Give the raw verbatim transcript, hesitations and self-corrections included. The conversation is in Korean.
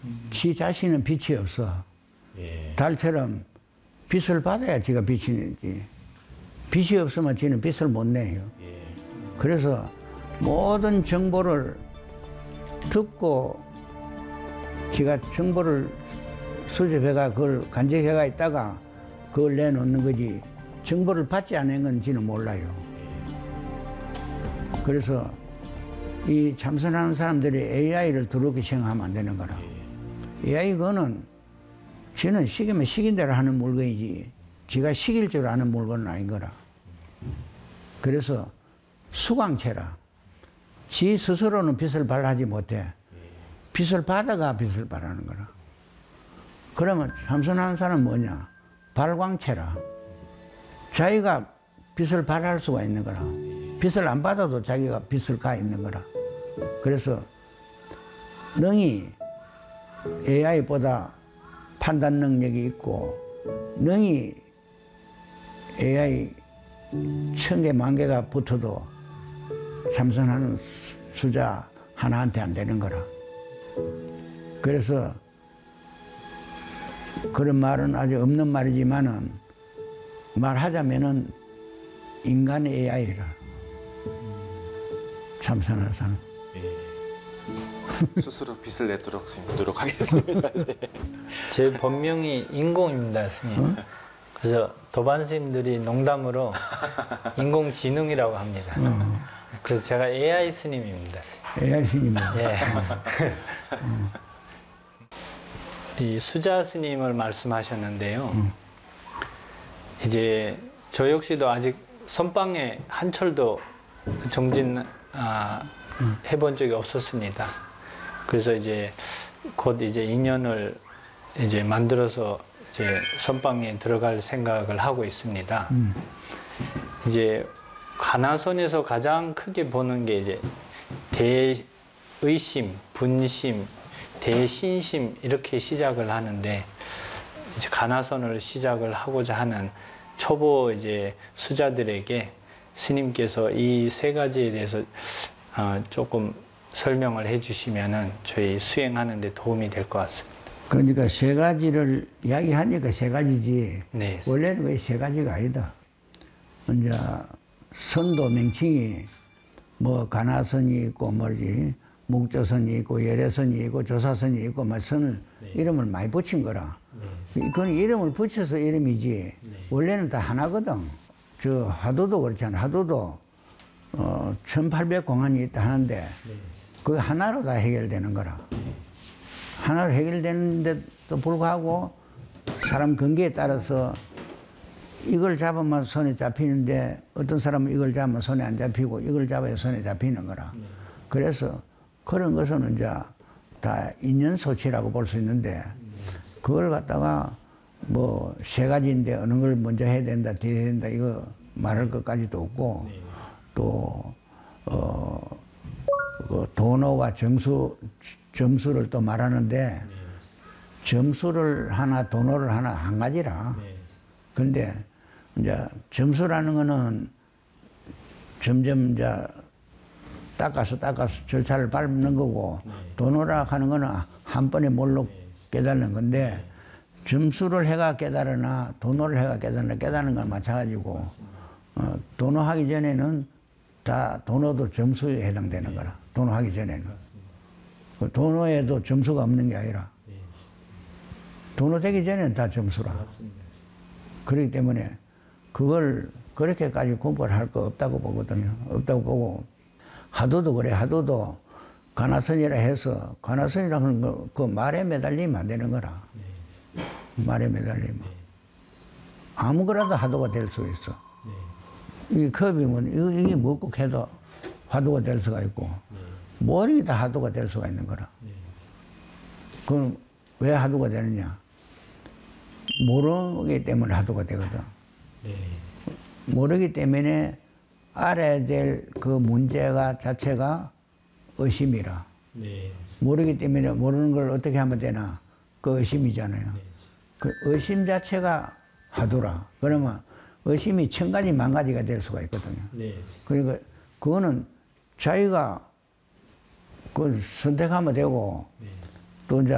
음. 지 자신은 빛이 없어. 예. 달처럼 빛을 받아야 지가 빛이 내지. 빛이 없으면 지는 빛을 못 내요. 예. 그래서 모든 정보를 듣고 지가 정보를 수집해가 그걸 간직해가 있다가 그걸 내놓는 거지 정보를 받지 않은 건지는 몰라요. 그래서 이 참선하는 사람들이 에이아이를 더럽게 생각하면 안 되는 거라. 에이아이 그거는 지는 시키면 시킨 대로 하는 물건이지 지가 시킬 줄 아는 물건은 아닌 거라. 그래서 수광체라. 지 스스로는 빛을 발하지 못해. 빛을 받아가 빛을 발하는 거라. 그러면 참선하는 사람은 뭐냐? 발광체라. 자기가 빛을 발할 수가 있는 거라. 빛을 안 받아도 자기가 빛을 가 있는 거라. 그래서 능히 에이아이보다 판단 능력이 있고 능히 에이아이 천 개, 만 개가 붙어도 참선하는 수자 하나한테 안 되는 거라. 그래서 그런 말은 아주 없는 말이지만은 말하자면은 인간 에이아이라. 참선하는 사람. 예. 스스로 빛을 내도록 노력하겠습니다. 제 본명이 인공입니다, 스님. 어? 그래서 도반 스님들이 농담으로 인공지능이라고 합니다. 어. 그래서 제가 에이아이 스님입니다. 스님. 에이아이 스님이요? 예. 음. 이 수자 스님을 말씀하셨는데요. 음. 이제 저 역시도 아직 선방에 한 철도 정진 아, 음. 해본 적이 없었습니다. 그래서 이제 곧 이제 인연을 이제 만들어서 이제 선방에 들어갈 생각을 하고 있습니다. 음. 이제 가나선에서 가장 크게 보는 게 이제 대의심, 분심, 대신심 이렇게 시작을 하는데 이제 가나선을 시작을 하고자 하는 초보 이제 수자들에게 스님께서 이 세 가지에 대해서 어 조금 설명을 해주시면은 저희 수행하는 데 도움이 될 것 같습니다. 그러니까 세 가지를 이야기하니까 세 가지지. 네. 원래는 그게 세 가지가 아니다. 이제 선도 명칭이 뭐 가나선이 있고 뭐지 묵조선이 있고 열애선이 있고 조사선이 있고 막 선을 네. 이름을 많이 붙인 거라. 네. 그건 이름을 붙여서 이름이지. 네. 원래는 다 하나거든. 저 하도도 그렇잖아. 하도도 어, 천팔백 공안이 있다 하는데 네. 그 하나로 다 해결되는 거라. 하나로 해결되는데도 불구하고 사람 근기에 따라서 이걸 잡으면 손에 잡히는데 어떤 사람은 이걸 잡으면 손에 안 잡히고 이걸 잡아야 손에 잡히는 거라. 그래서 그런 것은 이제 다 인연소치라고 볼 수 있는데 그걸 갖다가 뭐 세 가지인데 어느 걸 먼저 해야 된다, 뒤에 해야 된다 이거 말할 것까지도 없고 또 어, 그 도노와 점수, 점수를 또 말하는데 점수를 하나, 도노를 하나 한 가지라. 그런데 이제 점수라는 거는 점점 이제 닦아서 닦아서 절차를 밟는 거고 도노라 하는 거는 한 번에 몰로 깨달는 건데 점수를 해가 깨달으나 도노를 해가 깨달으나 깨달는 건 마찬가지고 어, 도노하기 전에는 다 도노도 점수에 해당되는 거라. 도노하기 전에는. 도노에도 점수가 없는 게 아니라 도노 되기 전에는 다 점수라. 그렇기 때문에 그걸 그렇게까지 공부를 할 거 없다고 보거든요. 없다고 보고 하도도 그래. 하도도 가나선이라 해서 가나선이라는 거 그 말에 매달리면 안 되는 거라. 말에 매달리면 아무거라도 하도가 될 수 있어. 이 컵이면 이게 먹고 해도 화두가 될 수가 있고 모르기 다 화두가 될 수가 있는 거라. 그럼 왜 화두가 되느냐? 모르기 때문에 화두가 되거든. 모르기 때문에 알아야 될 그 문제가 자체가 의심이라. 모르기 때문에 모르는 걸 어떻게 하면 되나? 그 의심이잖아요. 그 의심 자체가 화두라. 그러면 의심이 천 가지 만 가지가 될 수가 있거든요. 네. 그러니까 그거는 자기가 그 선택하면 되고 네. 또 이제